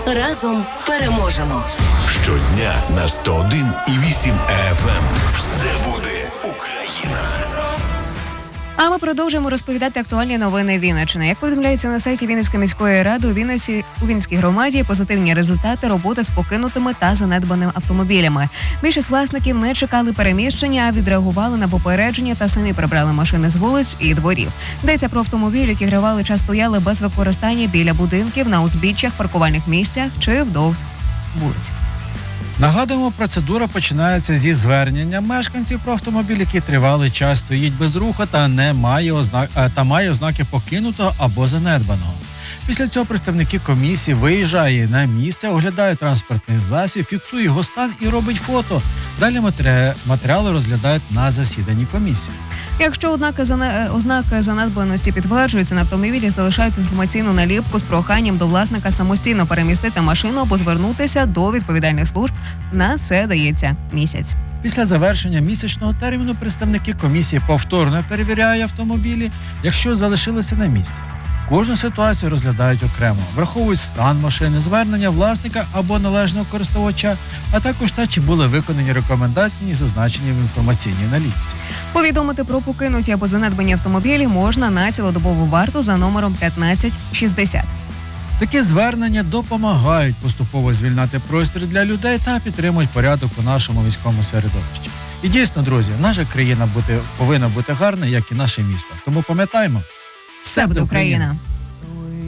Разом переможемо. Щодня на 101,8 FM. Все буде Україна. А ми продовжуємо розповідати актуальні новини Вінниччини. Як повідомляється на сайті Вінницької міської ради, у Вінницькій громаді позитивні результати роботи з покинутими та занедбаними автомобілями. Більшість власників не чекали переміщення, а відреагували на попередження та самі прибрали машини з вулиць і дворів. Йдеться про автомобілі, які тривалий час стояли без використання біля будинків, на узбіччях, паркувальних місцях чи вдовж вулиць. Нагадуємо, процедура починається зі звернення мешканців про автомобіль, який тривалий час стоїть без руху та має ознаки покинутого або занедбаного. Після цього представники комісії виїжджають на місце, оглядають транспортний засіб, фіксує його стан і робить фото. Далі матеріали розглядають на засіданні комісії. Якщо ознаки занедбаності підтверджуються, на автомобілі залишають інформаційну наліпку з проханням до власника самостійно перемістити машину або звернутися до відповідальних служб. На це дається місяць. Після завершення місячного терміну представники комісії повторно перевіряють автомобілі, якщо залишилися на місці. Кожну ситуацію розглядають окремо, враховують стан машини, звернення власника або належного користувача, а також те, чи були виконані рекомендації, зазначені в інформаційній наліпці. Повідомити про покинуті або занедбані автомобілі можна на цілодобову варту за номером 1560. Такі звернення допомагають поступово звільняти простір для людей та підтримують порядок у нашому міському середовищі. І дійсно, друзі, наша країна повинна бути гарна, як і наше місто. Тому пам'ятаємо, Все буде Україна!